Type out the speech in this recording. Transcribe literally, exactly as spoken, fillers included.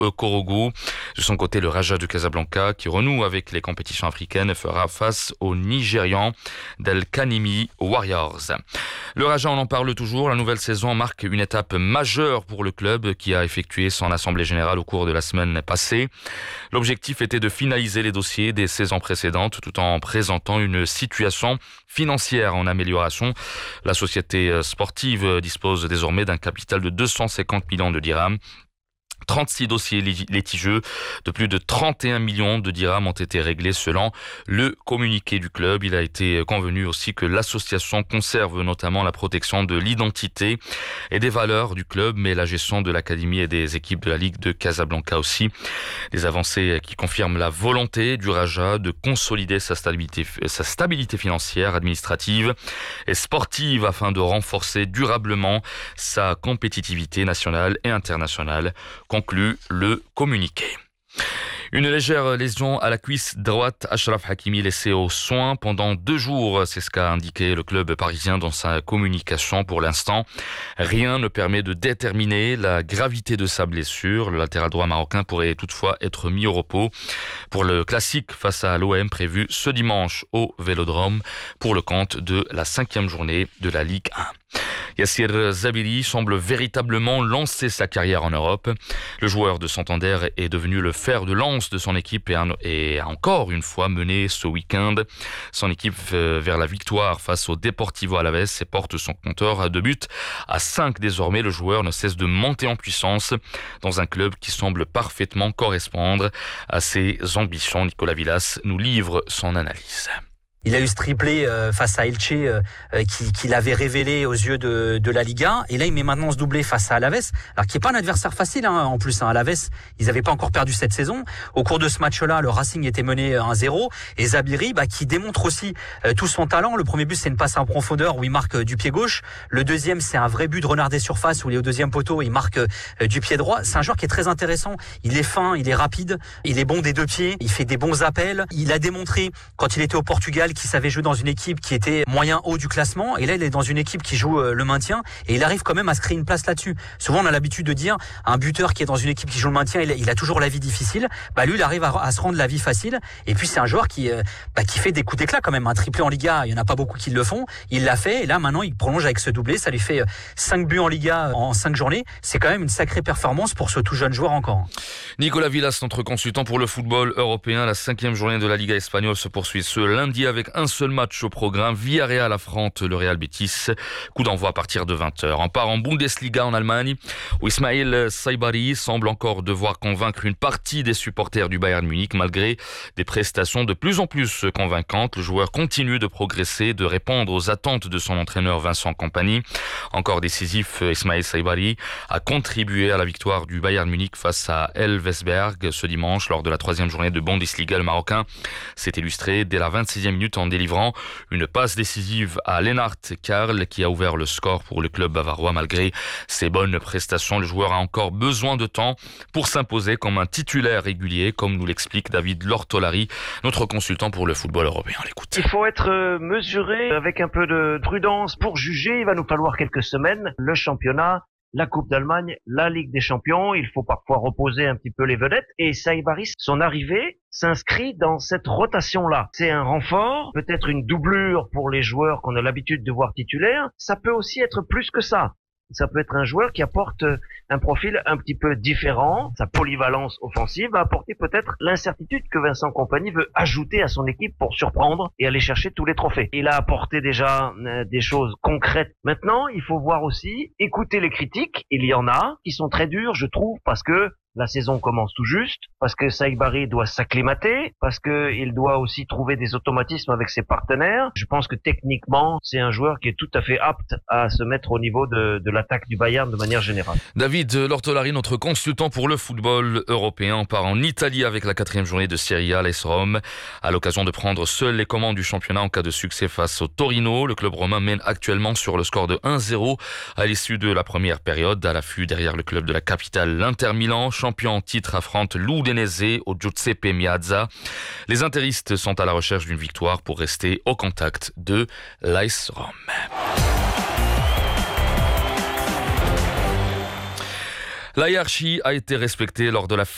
Korogu. De son côté, le Raja de Casablanca, qui renoue avec les compétitions africaines, fera face aux Nigérians d'El Kanemi Warriors. Le Raja, on en parle toujours. La nouvelle saison marque une étape majeure pour le club qui a effectué son assemblée générale au cours de la semaine passée. L'objectif était de finaliser les dossiers des saisons précédentes tout en présentant une situation financière en amélioration. La société sportive dispose désormais d'un capital de deux cent cinquante millions de dirhams. trente-six dossiers litigieux de plus de trente et un millions de dirhams ont été réglés selon le communiqué du club. Il a été convenu aussi que l'association conserve notamment la protection de l'identité et des valeurs du club, mais la gestion de l'académie et des équipes de la Ligue de Casablanca aussi. Des avancées qui confirment la volonté du Raja de consolider sa stabilité, sa stabilité financière, administrative et sportive afin de renforcer durablement sa compétitivité nationale et internationale, conclut le communiqué. Une légère lésion à la cuisse droite, Achraf Hakimi laissé aux soins pendant deux jours. C'est ce qu'a indiqué le club parisien dans sa communication. Pour l'instant, rien ne permet de déterminer la gravité de sa blessure. Le latéral droit marocain pourrait toutefois être mis au repos pour le classique face à l'O M prévu ce dimanche au Vélodrome pour le compte de la cinquième journée de la Ligue un. Yassir Zabiri semble véritablement lancer sa carrière en Europe. Le joueur de Santander est devenu le fer de lance de son équipe et a encore une fois mené ce week-end son équipe vers la victoire face au Deportivo Alavés et porte son compteur de buts à cinq désormais. Le joueur ne cesse de monter en puissance dans un club qui semble parfaitement correspondre à ses ambitions. Nicolas Villas nous livre son analyse. Il a eu ce triplé euh, face à Elche euh, qui, qui l'avait révélé aux yeux de, de la Liga. Et là, il met maintenant ce doublé face à Alavés, alors qui n'est pas un adversaire facile hein, en plus. Hein, Alavés, ils n'avaient pas encore perdu cette saison. Au cours de ce match-là, le Racing était mené un zéro. Et Zabiri, bah, qui démontre aussi euh, tout son talent. Le premier but, c'est une passe en profondeur où il marque euh, du pied gauche. Le deuxième, c'est un vrai but de renard des surfaces où il est au deuxième poteau et il marque euh, du pied droit. C'est un joueur qui est très intéressant. Il est fin, il est rapide, il est bon des deux pieds, il fait des bons appels. Il a démontré, quand il était au Portugal, qui savait jouer dans une équipe qui était moyen haut du classement, et là il est dans une équipe qui joue le maintien et il arrive quand même à se créer une place là-dessus. Souvent on a l'habitude de dire un buteur qui est dans une équipe qui joue le maintien, il a, il a toujours la vie difficile. Bah lui il arrive à, à se rendre la vie facile, et puis c'est un joueur qui bah, qui fait des coups d'éclat quand même. Un triplé en Liga, il y en a pas beaucoup qui le font. Il l'a fait et là maintenant il prolonge avec ce doublé. Ça lui fait cinq buts en Liga en cinq journées. C'est quand même une sacrée performance pour ce tout jeune joueur encore. Nicolas Villas, notre consultant pour le football européen. La cinquième journée de la Liga espagnole se poursuit ce lundi avec un seul match au programme. Villarreal affronte le Real Betis. Coup d'envoi à partir de vingt heures. On part en Bundesliga en Allemagne où Ismail Saibari semble encore devoir convaincre une partie des supporters du Bayern Munich malgré des prestations de plus en plus convaincantes. Le joueur continue de progresser, de répondre aux attentes de son entraîneur Vincent Kompany. Encore décisif, Ismail Saibari a contribué à la victoire du Bayern Munich face à Elversberg ce dimanche lors de la troisième journée de Bundesliga. Le Marocain s'est illustré dès la vingt-sixième minute en délivrant une passe décisive à Lennart Karl qui a ouvert le score pour le club bavarois. Malgré ses bonnes prestations, le joueur a encore besoin de temps pour s'imposer comme un titulaire régulier, comme nous l'explique David Lortolari, notre consultant pour le football européen. On l'écoute. Il faut être mesuré avec un peu de prudence pour juger. Il va nous falloir quelques semaines. Le championnat, la Coupe d'Allemagne, la Ligue des Champions, il faut parfois reposer un petit peu les vedettes. Et Saibari, son arrivée s'inscrit dans cette rotation-là. C'est un renfort, peut-être une doublure pour les joueurs qu'on a l'habitude de voir titulaires. Ça peut aussi être plus que ça. Ça peut être un joueur qui apporte un profil un petit peu différent. Sa polyvalence offensive va apporter peut-être l'incertitude que Vincent Kompany veut ajouter à son équipe pour surprendre et aller chercher tous les trophées. Il a apporté déjà euh, des choses concrètes. Maintenant, il faut voir aussi, écouter les critiques. Il y en a qui sont très dures, je trouve, parce que la saison commence tout juste, parce que Saibari doit s'acclimater, parce que il doit aussi trouver des automatismes avec ses partenaires. Je pense que techniquement, c'est un joueur qui est tout à fait apte à se mettre au niveau de, de l'attaque du Bayern de manière générale. David Lortolari, notre consultant pour le football européen, on part en Italie avec la quatrième journée de Serie A. L'A S Rome a l'occasion de prendre seul les commandes du championnat en cas de succès face au Torino. Le club romain mène actuellement sur le score de un zéro à l'issue de la première période. À l'affût derrière le club de la capitale, l'Inter Milan, champion en titre, affronte l'Udinese au Giuseppe Meazza. Les interistes sont à la recherche d'une victoire pour rester au contact de l'A S Rome. La hiérarchie a été respectée lors de la